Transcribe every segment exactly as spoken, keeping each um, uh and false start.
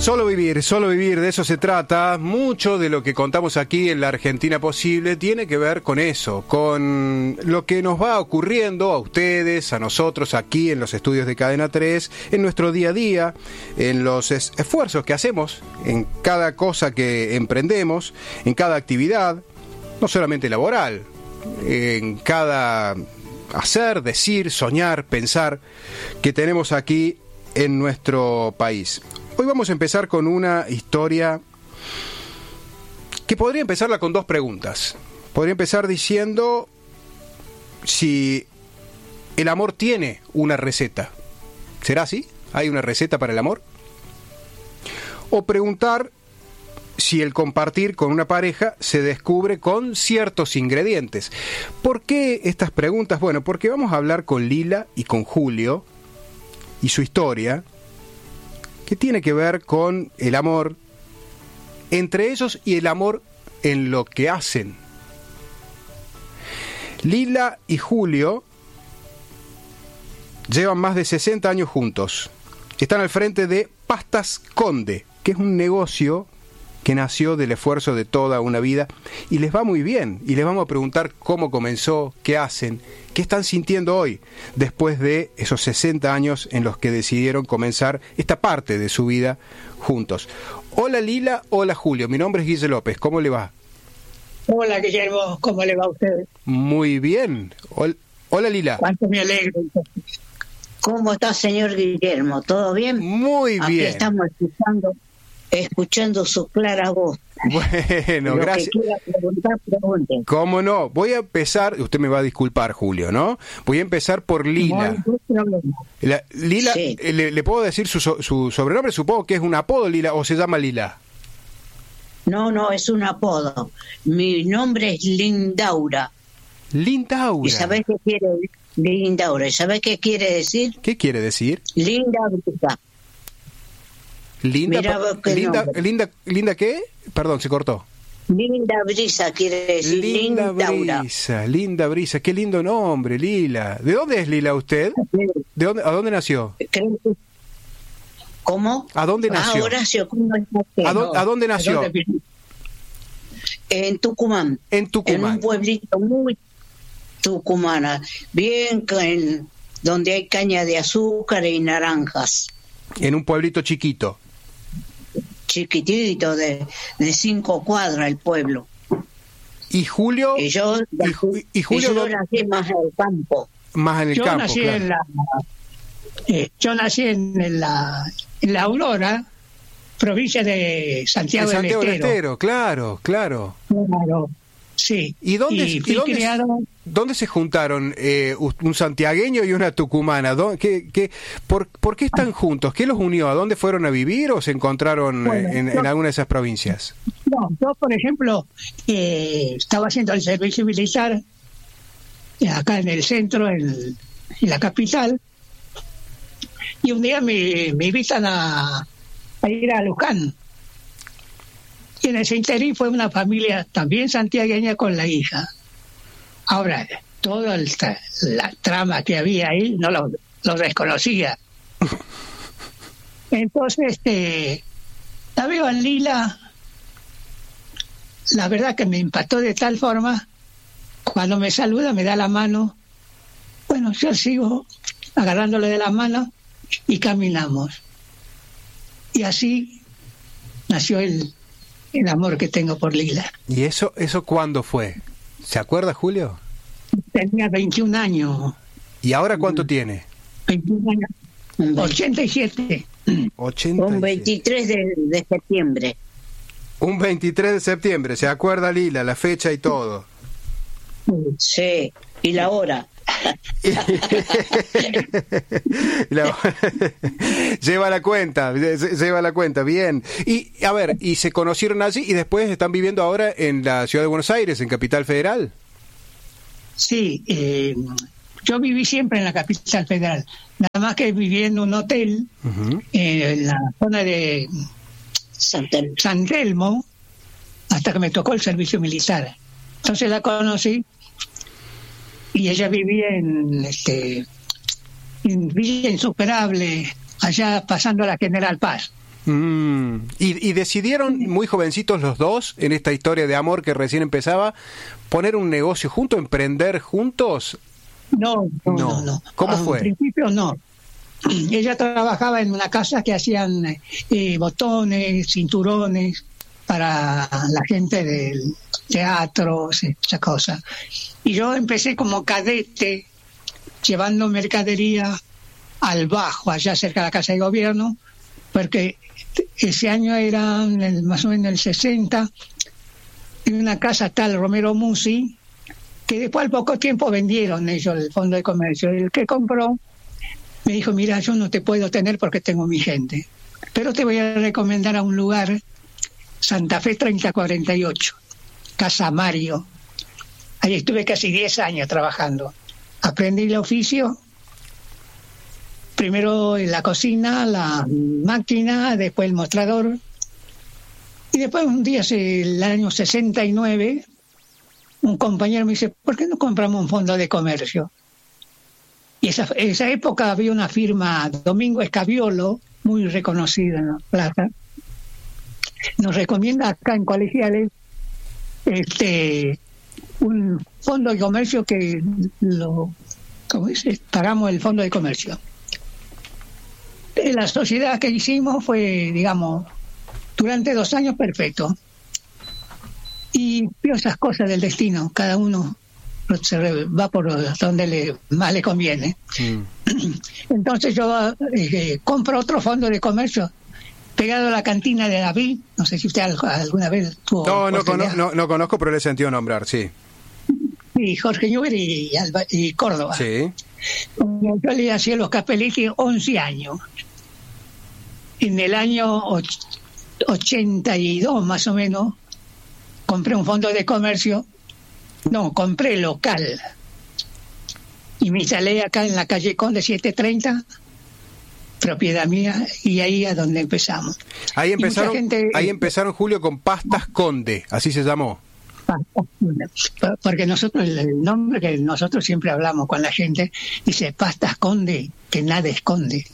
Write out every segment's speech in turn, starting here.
Solo vivir, solo vivir, de eso se trata. Mucho de lo que contamos aquí en La Argentina Posible tiene que ver con eso, con lo que nos va ocurriendo a ustedes, a nosotros aquí en los estudios de Cadena tres, en nuestro día a día, en los es- esfuerzos que hacemos, en cada cosa que emprendemos, en cada actividad, no solamente laboral, en cada hacer, decir, soñar, pensar que tenemos aquí en nuestro país. Hoy vamos a empezar con una historia que podría empezarla con dos preguntas. Podría empezar diciendo si el amor tiene una receta. ¿Será así? ¿Hay una receta para el amor? O preguntar si el compartir con una pareja se descubre con ciertos ingredientes. ¿Por qué estas preguntas? Bueno, porque vamos a hablar con Lila y con Julio y su historia, que tiene que ver con el amor entre ellos y el amor en lo que hacen. Lila y Julio llevan más de sesenta años juntos. Están al frente de Pastas Conde, que es un negocio que nació del esfuerzo de toda una vida y les va muy bien. Y les vamos a preguntar cómo comenzó, qué hacen, qué están sintiendo hoy, después de esos sesenta años en los que decidieron comenzar esta parte de su vida juntos. Hola Lila, hola Julio, mi nombre es Guille López, ¿cómo le va? Hola Guillermo, ¿cómo le va a usted? Muy bien. Hol- Hola Lila. Cuánto me alegro. ¿Cómo está, señor Guillermo? ¿Todo bien? Muy Aquí bien. estamos escuchando, escuchando su clara voz. Bueno, Lo gracias. que quiera preguntar, pregunten. ¿Cómo no? Voy a empezar, usted me va a disculpar, Julio, ¿no? Voy a empezar por Lila. No hay ningún problema. La- Lila, Sí. eh, le, le puedo decir su, so- su sobrenombre? Supongo que es un apodo, Lila, o se llama Lila. No, no, es un apodo. Mi nombre es Lindaura. Lindaura. ¿Y sabés qué quiere decir? Lindaura. ¿Y sabés qué quiere decir? ¿Qué quiere decir? Linda Brisa. Linda, Mira vos qué linda, nombre. linda, linda, ¿qué? Perdón, se cortó. Linda Brisa quiere decir Linda Lindaura. Brisa, Linda Brisa, qué lindo nombre, Lila. ¿De dónde es Lila usted? ¿De dónde, a dónde nació? Creo que- ¿Cómo? ¿A dónde nació? Ah, Horacio, ¿cómo estás? ¿A, dó- a dónde nació? ¿Dónde vive? En Tucumán. En En Tucumán. un pueblito muy tucumana, bien ca- en- donde hay caña de azúcar y naranjas, En un pueblito chiquito. chiquitito, de, de cinco cuadras el pueblo. ¿Y Julio? Y yo, y Ju- y Julio y yo dónde- nací más en el campo. Más en el Yo campo, nací claro. en la eh, yo nací en, en la en la Aurora, provincia de En Santiago, Santiago del del Estero. Estero, claro, claro. Claro, sí. ¿Y dónde, Y y fui dónde, criado, dónde se juntaron eh, un santiagueño y una tucumana? ¿Dó- ¿Qué, qué, por, ¿Por qué están juntos? ¿Qué los unió? ¿A dónde fueron a vivir o se encontraron Bueno, eh, en, yo- en alguna de esas provincias? no, yo por ejemplo eh, estaba haciendo el servicio militar eh, acá en el centro, en, en la capital, y un día me, me invitan a, a ir a Luján. Y en ese interín fue una familia también santiagueña con la hija. Ahora, toda el tra- la trama que había ahí no lo, lo desconocía. Entonces, este, la veo en Lila, la verdad que me impactó de tal forma, cuando me saluda me da la mano, bueno, yo sigo agarrándole de la mano y caminamos. Y así nació el, el amor que tengo por Lila. ¿Y eso, eso cuándo fue? ¿Se acuerda, Julio? Tenía veintiún años, ¿Y ahora cuánto tiene? veintiún años, Un, ve- ochenta y siete. ochenta. un veintitrés de, de septiembre. Un veintitrés de septiembre, ¿se acuerda Lila? La fecha y todo. Sí, y la hora. La- lleva la cuenta, lle- lleva la cuenta, bien. Y a ver, y se conocieron allí y después están viviendo ahora en la ciudad de Buenos Aires, en Capital Federal. Sí, eh, yo viví siempre en la capital federal, nada más que viví en un hotel Ujú. eh, en la zona de San Tel- San Telmo, hasta que me tocó el servicio militar. Entonces la conocí y ella vivía en este en Villa Insuperable, allá pasando a la General Paz. Mm. ¿Y, y decidieron muy jovencitos los dos, en esta historia de amor que recién empezaba, poner un negocio juntos, emprender juntos? No, no, no. No. no. ¿Cómo Al fue? principio no. Ella trabajaba en una casa que hacían eh, botones, cinturones para la gente del teatro, esa cosa. Y yo empecé como cadete, llevando mercadería al Bajo, allá cerca de la Casa de Gobierno, porque ese año era el, más o menos el sesenta, en una casa tal Romero Musi, que después al poco tiempo vendieron ellos el Fondo de Comercio. El que compró me dijo, mira, yo no te puedo tener porque tengo mi gente, pero te voy a recomendar a un lugar, Santa Fe treinta cuarenta y ocho, Casa Mario. Ahí estuve casi diez años trabajando. Aprendí el oficio, primero en la cocina, la máquina, después el mostrador. Y después un día, el año sesenta y nueve, un compañero me dice, ¿por qué no compramos un fondo de comercio? Y esa esa época había una firma, Domingo Escabiolo, muy reconocida en la plaza, nos recomienda acá en Colegiales este un fondo de comercio que lo, ¿cómo dice? Pagamos el fondo de comercio. La sociedad que hicimos fue, digamos, durante dos años perfecto. Y vio esas cosas del destino, cada uno se va por donde le, más le conviene. Mm. Entonces yo eh, compro otro fondo de comercio pegado a la cantina de David. No sé si usted alguna vez tuvo... No, no, cono, no, no conozco, pero le he sentido nombrar, sí. Sí, Jorge Newber y, Alba, y Córdoba. Sí. Yo le hacía los Capelletti once años. En el año ochenta y dos, más o menos, compré un fondo de comercio. No, compré local. Y me instalé acá en la calle Conde setecientos treinta, propiedad mía, y ahí es donde empezamos. Ahí empezaron, gente, ahí empezaron, Julio, con Pastas Conde, así se llamó. Porque nosotros, el nombre que nosotros siempre hablamos con la gente, dice Pastas Conde, que nada esconde.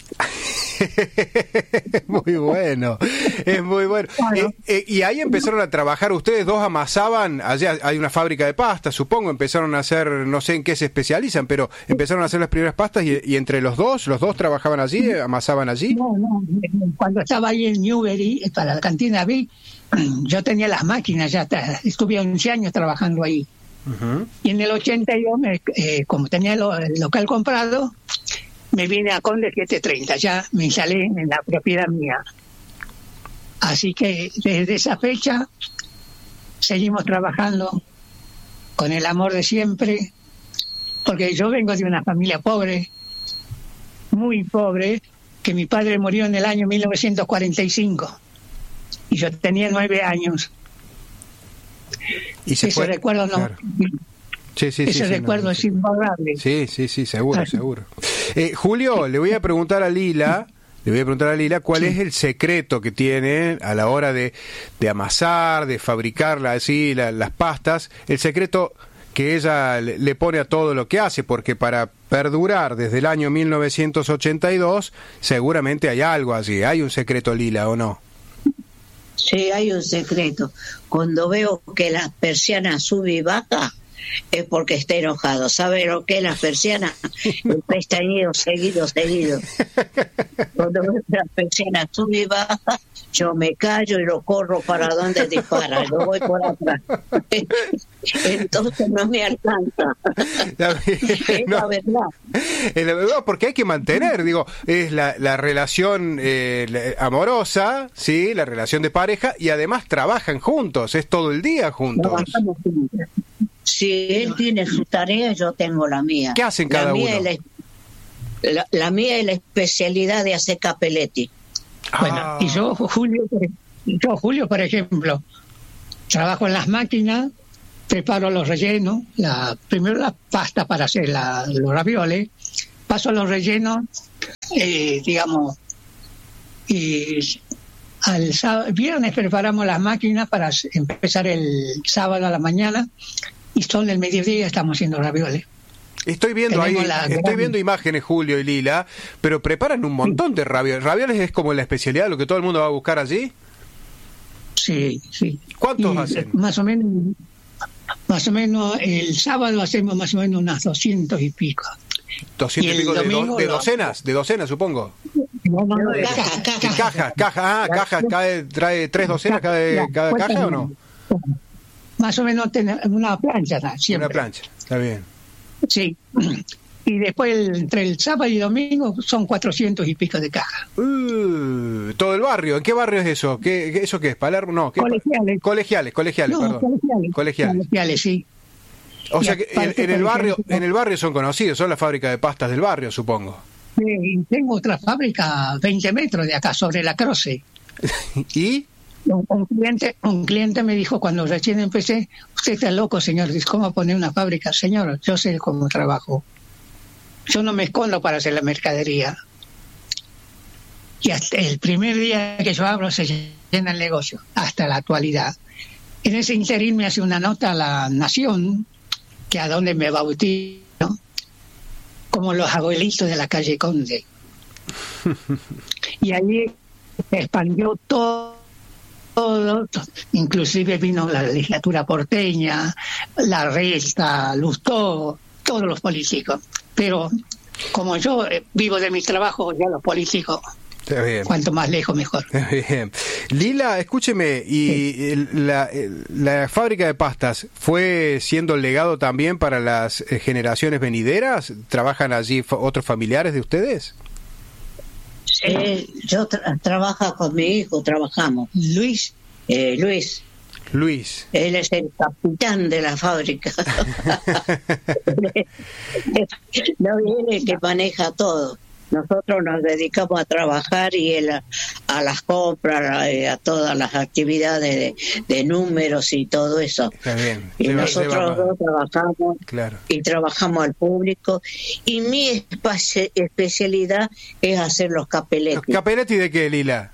Muy bueno, es muy bueno. Bueno. Eh, eh, y ahí empezaron a trabajar, ustedes dos amasaban, allá hay una fábrica de pastas, supongo, empezaron a hacer, no sé en qué se especializan, pero empezaron a hacer las primeras pastas y, y entre los dos, los dos trabajaban allí, amasaban allí. No, no, cuando estaba ahí en Newbery, para la cantina B, yo tenía las máquinas, ya estuve once años trabajando ahí. Uh-huh. Y en el ochenta y dos, me, eh, como tenía lo, el local comprado, me vine a Conde setecientos treinta, ya me instalé en la propiedad mía. Así que desde esa fecha seguimos trabajando con el amor de siempre, porque yo vengo de una familia pobre, muy pobre, que mi padre murió en el año mil novecientos cuarenta y cinco y yo tenía nueve años. Y se ese fue, recuerdo no... Claro. Sí, sí, Ese sí, recuerdo sí, no, es sí. imborrable. Sí, sí, sí, seguro, seguro. Eh, Julio, le voy a preguntar a Lila, le voy a preguntar a Lila cuál sí. es el secreto que tiene a la hora de, de amasar, de fabricar así la, las pastas, el secreto que ella le, le pone a todo lo que hace, porque para perdurar desde el año mil novecientos ochenta y dos seguramente hay algo allí, hay un secreto, Lila, ¿o no? Sí, hay un secreto. Cuando veo que la persiana sube y baja, es porque está enojado. ¿Sabe lo que es la persiana? El pestañeo seguido, seguido. Cuando veo que la persiana sube y baja, yo me callo y lo corro para donde dispara. Yo voy por atrás. Entonces no me alcanza. Es no, la verdad. Es la verdad, porque hay que mantener, digo, es la, la relación eh, amorosa, sí, la relación de pareja, y además trabajan juntos, es todo el día juntos. Si él tiene su tarea, yo tengo la mía. ¿Qué hacen cada la mía uno? Es la, la, la mía es la especialidad de hacer Capelletti. Ah. Bueno, y yo, Julio, yo, Julio, por ejemplo, trabajo en las máquinas, preparo los rellenos, la, primero la pasta para hacer la, los ravioles, paso los rellenos, eh, digamos, y al sábado, viernes preparamos las máquinas para empezar el sábado a la mañana, y son el mediodía estamos haciendo ravioles. Estoy viendo ahí, la estoy gran... viendo imágenes, Julio y Lila, pero preparan un montón de ravioles. ¿Ravioles es como la especialidad, lo que todo el mundo va a buscar allí? Sí, sí. ¿Cuántos y hacen? Más o menos, más o menos el sábado hacemos más o menos unas doscientos y pico. Doscientos y pico de, do, de docenas, de docenas supongo. No, no, no, de caja, caja, caja, Caja, caja, ah, caja, cae, trae tres docenas cada, cada caja o no? Más o menos tenemos una plancha, siempre. Una plancha, está bien. Sí. Y después el, entre el sábado y domingo son cuatrocientos y pico de cajas. Uh, todo el barrio. ¿En qué barrio es eso? ¿Qué, qué, ¿Eso qué es? ¿Palermo? No. ¿qué Colegiales. Pa colegiales, colegiales, No, perdón. colegiales. Colegiales. Colegiales, sí. O Y sea que en, aparte, en el por barrio, ejemplo, en el barrio son conocidos, son la fábrica de pastas del barrio, supongo. Eh, tengo otra fábrica a veinte metros de acá, sobre la Croce. ¿Y? Un, un cliente un cliente me dijo cuando recién empecé, usted está loco, señor, dice, ¿cómo poner una fábrica? Señor, yo sé cómo trabajo. Yo no me escondo para hacer la mercadería. Y hasta el primer día que yo abro se llena el negocio, hasta la actualidad. En ese interín me hace una nota a La Nación, que a donde me bautizo, ¿no? Como los abuelitos de la calle Conde. Y allí expandió todo, todo, inclusive vino la legislatura porteña, la Resta, Lustó, todos los políticos. Pero como yo vivo de mi trabajo, ya los políticos, Está bien. cuanto más lejos mejor. Está bien. Lila, escúcheme, ¿y sí. la, la fábrica de pastas fue siendo legado también para las generaciones venideras? ¿Trabajan allí otros familiares de ustedes? Eh, yo tra trabajo con mi hijo, trabajamos. Luis. Eh, Luis. Luis. Él es el capitán de la fábrica. No, él es el que maneja todo. Nosotros nos dedicamos a trabajar y él a, a las compras, a, a todas las actividades de, de números y todo eso. Está bien. Y Lleva, nosotros lleva... dos trabajamos claro. y trabajamos al público. Y mi especialidad es hacer los capeletis. ¿Los capeletis de qué, Lila?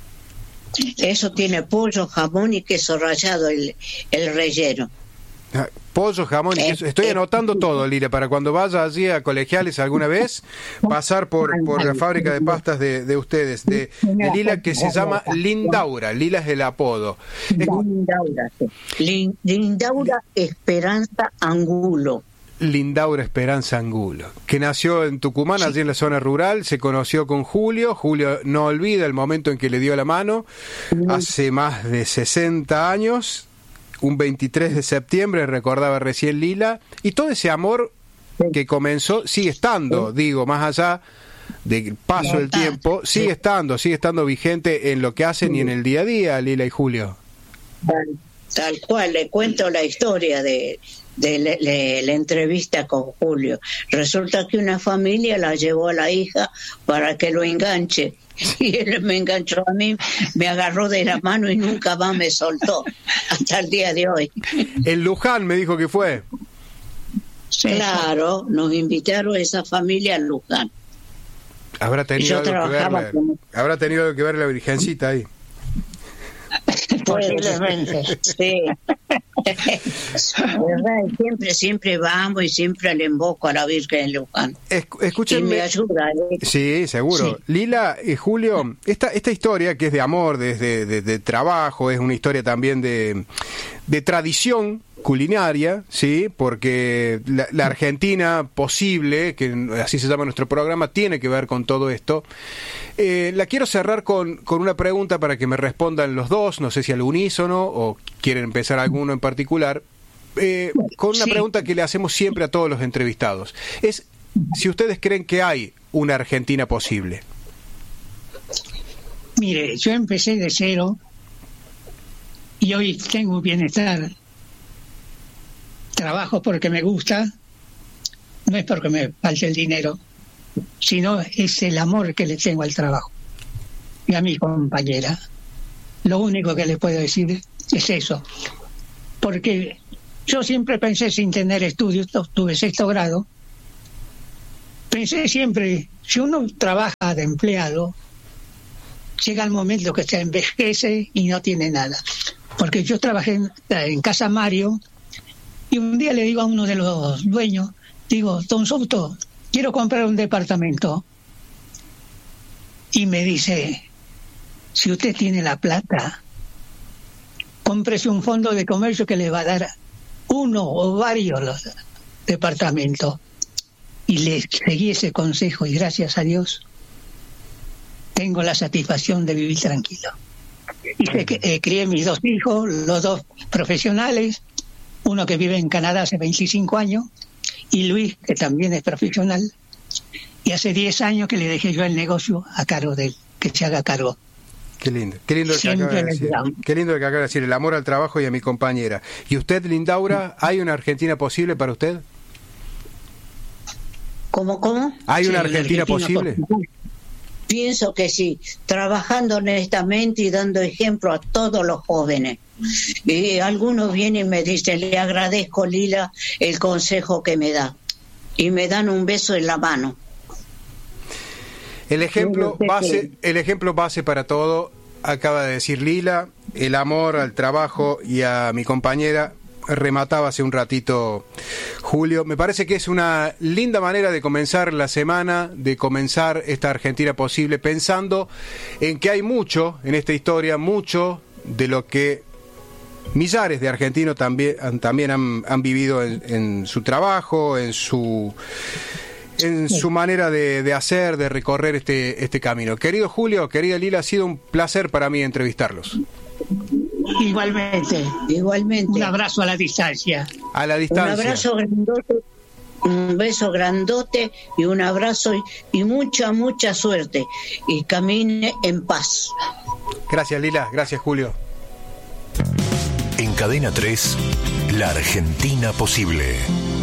Eso tiene pollo, jamón y queso rallado, el, el relleno. Pollo, jamón y queso. Estoy anotando todo, Lila, para cuando vaya allí a Colegiales alguna vez, pasar por, por la fábrica de pastas de, de ustedes, de, de Lila, que se llama Lindaura. Lila es el apodo. Lindaura, sí. Lindaura Esperanza Angulo. Lindaura Esperanza Angulo, que nació en Tucumán, sí. allí en la zona rural, se conoció con Julio. Julio no olvida el momento en que le dio la mano, hace más de sesenta años, un veintitrés de septiembre, recordaba recién Lila, y todo ese amor que comenzó sigue estando, digo, más allá del paso del tiempo, sigue estando, sigue estando vigente en lo que hacen y en el día a día, Lila y Julio. Tal, tal cual, le cuento la historia de... de le, le, la entrevista con Julio. Resulta que una familia la llevó a la hija para que lo enganche y él me enganchó a mí, me agarró de la mano y nunca más me soltó hasta el día de hoy. En Luján me dijo que fue. Claro, nos invitaron esa familia a Luján. Habrá tenido algo que ver la, con... habrá tenido algo que ver la Virgencita ahí. Posiblemente, sí. ¿Verdad? Siempre, siempre vamos y siempre le invoco a la Virgen en Luján. Es, escúchenme. Y me ayuda. ¿eh? Sí, seguro. Sí. Lila y Julio, esta, esta historia que es de amor, de, de, de, de trabajo, es una historia también de, de tradición culinaria, sí, porque la, la Argentina posible, que así se llama nuestro programa, tiene que ver con todo esto. Eh, la quiero cerrar con, con una pregunta para que me respondan los dos, no sé si al unísono o quieren empezar alguno en particular, eh, con una sí. pregunta que le hacemos siempre a todos los entrevistados. Es si ustedes creen que hay una Argentina posible. Mire, yo empecé de cero y hoy tengo bienestar. Trabajo porque me gusta, no es porque me falte el dinero, sino es el amor que le tengo al trabajo y a mi compañera. Lo único que les puedo decir es eso, porque yo siempre pensé, sin tener estudios, tuve sexto grado, pensé siempre, si uno trabaja de empleado, llega el momento que se envejece y no tiene nada. Porque yo trabajé en, en Casa Mario, y un día le digo a uno de los dueños, Digo, don Souto, quiero comprar un departamento. Y me dice, si usted tiene la plata, cómprese un fondo de comercio que le va a dar uno o varios los departamentos. Y le seguí ese consejo y gracias a Dios tengo la satisfacción de vivir tranquilo. Y se, eh, crié mis dos hijos, los dos profesionales, uno que vive en Canadá hace veinticinco años y Luis, que también es profesional. Y hace diez años que le dejé yo el negocio a cargo de él, que se haga cargo. Qué lindo, qué lindo, el que acaba de decir, qué lindo el que acaba de decir, el amor al trabajo y a mi compañera. ¿Y usted, Lindaura, hay una Argentina posible para usted? ¿Cómo, cómo? ¿Hay Sí, una la Argentina, Argentina posible? posible. Pienso que sí, trabajando honestamente y dando ejemplo a todos los jóvenes. Y algunos vienen y me dicen, le agradezco, Lila, el consejo que me da. Y me dan un beso en la mano. El ejemplo base, el ejemplo base para todo, acaba de decir Lila, el amor al trabajo y a mi compañera, remataba hace un ratito Julio. Me parece que es una linda manera de comenzar la semana, de comenzar esta Argentina posible, pensando en que hay mucho en esta historia, mucho de lo que millares de argentinos también, también han, han vivido en, en su trabajo, en su en su manera de, de hacer, de recorrer este, este camino. Querido Julio, querida Lila, ha sido un placer para mí entrevistarlos. Igualmente, igualmente. Un abrazo a la distancia. A la distancia. Un abrazo grandote, un beso grandote y un abrazo y, y mucha, mucha suerte. Y camine en paz. Gracias, Lila. Gracias, Julio. En Cadena tres, La Argentina Posible.